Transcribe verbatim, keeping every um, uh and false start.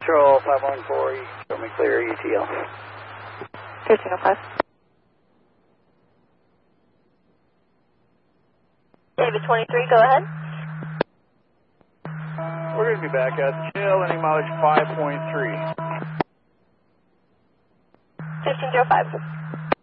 Control five one four, show me clear E T L. thirteen oh five. David twenty-three, go ahead. We're going to be back at the tail, ending mileage five point three. fifteen oh five.